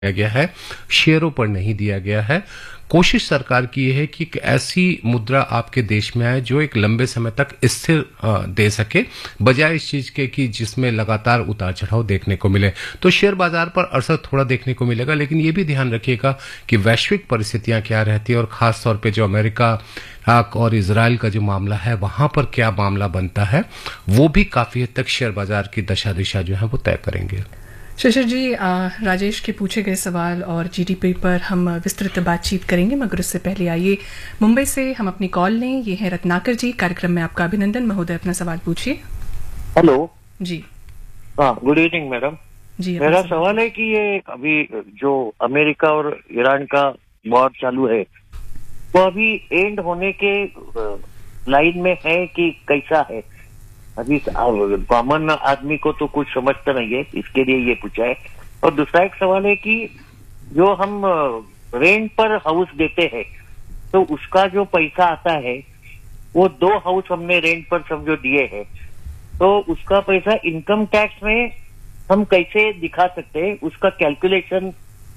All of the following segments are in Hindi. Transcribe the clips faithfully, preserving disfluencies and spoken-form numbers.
दिया गया है, शेयरों पर नहीं दिया गया है। कोशिश सरकार की यह है कि एक ऐसी मुद्रा आपके देश में आए जो एक लंबे समय तक स्थिर दे सके, बजाय इस चीज के कि जिसमें लगातार उतार चढ़ाव देखने को मिले। तो शेयर बाजार पर असर थोड़ा देखने को मिलेगा, लेकिन ये भी ध्यान रखिएगा कि वैश्विक परिस्थितियां क्या रहती है और खास तौर पे जो अमेरिका और इजराइल का जो मामला है वहां पर क्या मामला बनता है, वो भी काफी हद तक शेयर बाजार की दशा दिशा जो है वो तय करेंगे। शिशिर जी, आ, राजेश के पूछे गए सवाल और जीडीपी पर हम विस्तृत बातचीत करेंगे, मगर उससे पहले आइए मुंबई से हम अपनी कॉल लें। ये है रत्नाकर जी, कार्यक्रम में आपका अभिनंदन। महोदय, अपना सवाल पूछिए। हेलो जी। हाँ, गुड इवनिंग मैडम जी। मेरा सवाल है कि ये अभी जो अमेरिका और ईरान का वॉर चालू है वो अभी एंड होने के लाइन में है कि कैसा है? अभी कॉमन आदमी को तो कुछ समझता नहीं है, इसके लिए ये पूछा है। और दूसरा एक सवाल है कि जो हम रेंट पर हाउस देते हैं तो उसका जो पैसा आता है वो दो हाउस हमने रेंट पर समझो दिए हैं, तो उसका पैसा इनकम टैक्स में हम कैसे दिखा सकते हैं? उसका कैलकुलेशन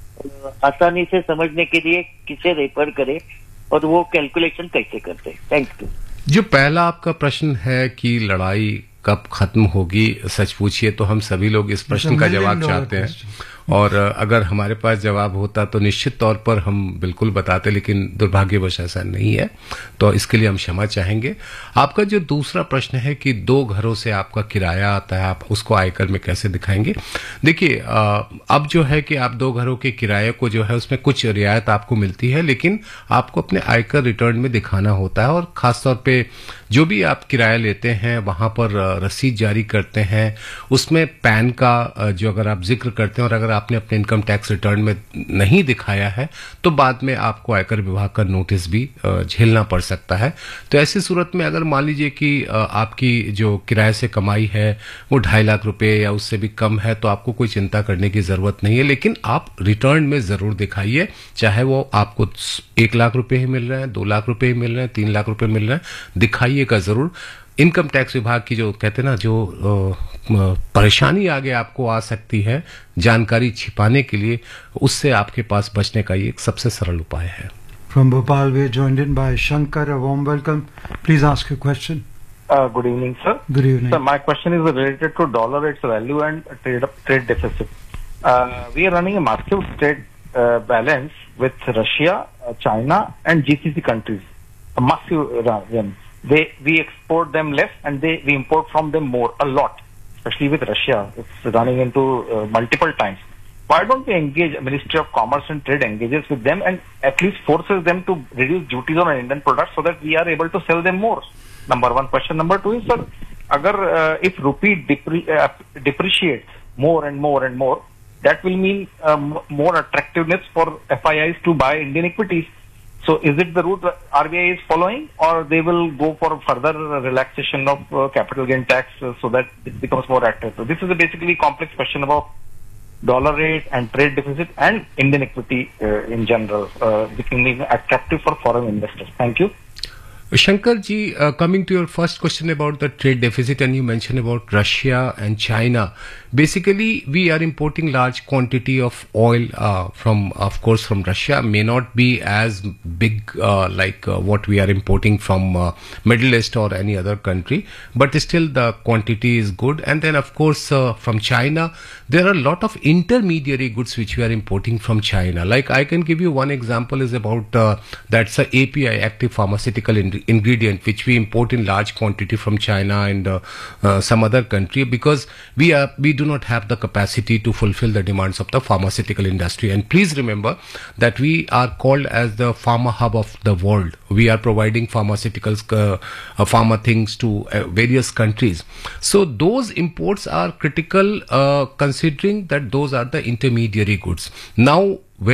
आसानी से समझने के लिए किसे रेफर करें और वो कैलकुलेशन कैसे करते हैं? Thank you. जो पहला आपका प्रश्न है कि लड़ाई कब खत्म होगी, सच पूछिए तो हम सभी लोग इस प्रश्न का जवाब चाहते हैं, और अगर हमारे पास जवाब होता तो निश्चित तौर पर हम बिल्कुल बताते, लेकिन दुर्भाग्यवश ऐसा नहीं है, तो इसके लिए हम क्षमा चाहेंगे। आपका जो दूसरा प्रश्न है कि दो घरों से आपका किराया आता है, आप उसको आयकर में कैसे दिखाएंगे? देखिए, अब जो है कि आप दो घरों के किराए को जो है उसमें कुछ रियायत आपको मिलती है, लेकिन आपको अपने आयकर रिटर्न में दिखाना होता है, और खासतौर पे जो भी आप किराया लेते हैं वहां पर रसीद जारी करते हैं, उसमें पैन का जो अगर आप जिक्र करते हैं और अगर आपने अपने इनकम टैक्स रिटर्न में नहीं दिखाया है तो बाद में आपको आयकर विभाग का नोटिस भी झेलना पड़ सकता है। तो ऐसी सूरत में अगर मान लीजिए कि आपकी जो किराए से कमाई है वो ढाई लाख रुपए या उससे भी कम है, तो आपको कोई चिंता करने की जरूरत नहीं है, लेकिन आप रिटर्न में जरूर दिखाइए, चाहे वो आपको एक लाख रुपए ही मिल रहे हैं, दो लाख रुपए ही मिल रहे हैं, तीन लाख रुपए मिल रहे हैं, दिखाइएगा जरूर। इनकम टैक्स विभाग की जो कहते हैं ना जो परेशानी आगे आपको आ सकती है जानकारी छिपाने के लिए, उससे आपके पास बचने का ये एक सबसे सरल उपाय है। From Bhopal, we are joined in by Shankar. A warm welcome. Please ask your question. Uh, good evening, sir. Good evening. So my question is related to dollar, its value, and trade trade deficit. Uh, we are running a massive trade uh, balance with Russia, uh, China, and G C C countries. A massive run. They we export them less, and they we import from them more, a lot. Especially with Russia, it's running into uh, multiple times. Why don't we engage? Ministry of Commerce and Trade engages with them and at least forces them to reduce duties on Indian products so that we are able to sell them more. Number one. Question number two is, sir, agar uh, if rupee depre uh, depreciates more and more and more, that will mean um, more attractiveness for F I Is to buy Indian equities. So is it the route that R B I is following, or they will go for further relaxation of uh, capital gain tax uh, so that it becomes more attractive? This is a basically complex question about dollar rate and trade deficit and Indian equity uh, in general uh, becoming attractive for foreign investors. Thank you. Shankar ji, uh, coming to your first question about the trade deficit, and you mentioned about Russia and China. Basically, we are importing large quantity of oil uh, from, of course, from Russia. May not be as big uh, like uh, what we are importing from uh, Middle East or any other country, but still the quantity is good. And then, of course, uh, from China, there are a lot of intermediary goods which we are importing from China. Like I can give you one example is about uh, that's a A P I, active pharmaceutical in ingredient, which we import in large quantity from China and uh, uh, some other country, because we are we do not have the capacity to fulfill the demands of the pharmaceutical industry. And please remember that we are called as the pharma hub of the world. We are providing pharmaceuticals, uh, uh, pharma things to uh, various countries. So those imports are critical, uh, considering that those are the intermediary goods. Now, whether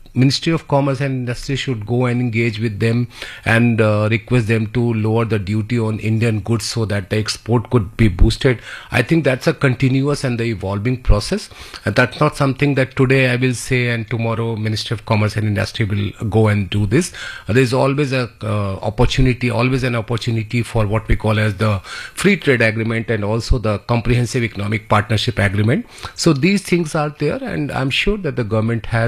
Ministry of Commerce and Industry should go and engage with them and uh, request them to lower the duty on Indian goods so that the export could be boosted. I think that's a continuous and the evolving process. And that's not something that today I will say and tomorrow Ministry of Commerce and Industry will go and do this. Uh, there's always a uh, opportunity, always an opportunity for what we call as the free trade agreement and also the comprehensive economic partnership agreement. So these things are there, and I'm sure that the government has